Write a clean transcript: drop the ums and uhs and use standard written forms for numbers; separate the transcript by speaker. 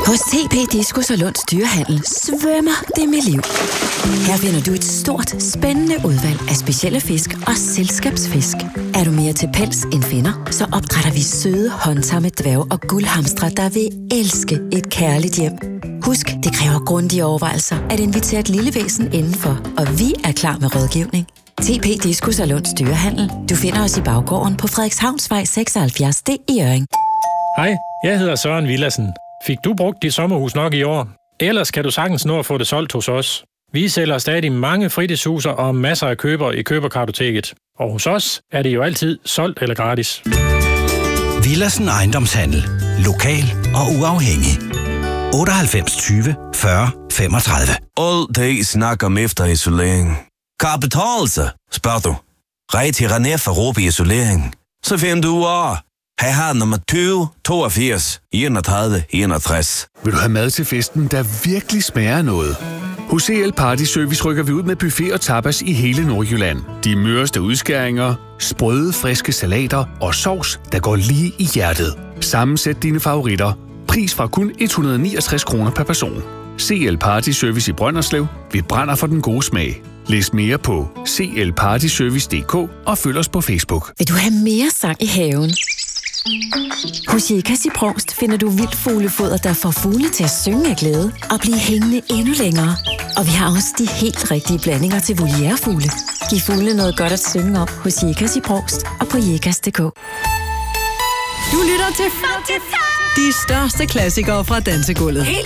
Speaker 1: Hos TP Diskus og Lunds Dyrehandel svømmer det med liv. Her finder du et stort, spændende udvalg af specielle fisk og selskabsfisk. Er du mere til pels end finder, så opdrætter vi søde, håndtamme dværge og guldhamstre, der vil elske et kærligt hjem. Husk, det kræver grundige overvejelser at invitere et lille væsen indenfor, og vi er klar med rådgivning. TP Diskus og Lunds Dyrehandel. Du finder os i baggården på Frederikshavnsvej 76D i Hjørring.
Speaker 2: Hej, jeg hedder Søren Villadsen. Fik du brugt dit sommerhus nok i år? Ellers kan du sagtens nå at få det solgt hos os. Vi sælger stadig mange fritidshuser og masser af købere i køberkartoteket. Og hos os er det jo altid solgt eller gratis.
Speaker 3: Villadsen Ejendomshandel. Lokal og uafhængig. 98 20 40 35.
Speaker 4: All day snak om efterisolering. Kan det betale sig, spørger du? Rej til René for Råbe Isolering. Så finder du ud af. Her har nummer 20 82 31 61.
Speaker 5: Vil du have mad til festen, der virkelig smager noget? Hos CL Party Service rykker vi ud med buffet og tapas i hele Nordjylland. De møreste udskæringer, sprøde, friske salater og sovs, der går lige i hjertet. Sammensæt dine favoritter. Pris fra kun 169 kroner per person. CL Party Service i Brønderslev. Vi brænder for den gode smag. Læs mere på clpartyservice.dk og følg os på Facebook.
Speaker 1: Vil du have mere sang i haven? Hos Jekas i Brovst finder du vildt fuglefoder, der får fugle til at synge af glæde og blive hængende endnu længere. Og vi har også de helt rigtige blandinger til voliærefugle. Giv fugle noget godt at synge om hos Jekas i Brovst og på jekas.dk.
Speaker 6: Du lytter til de største klassikere fra dansegulvet.
Speaker 7: Helt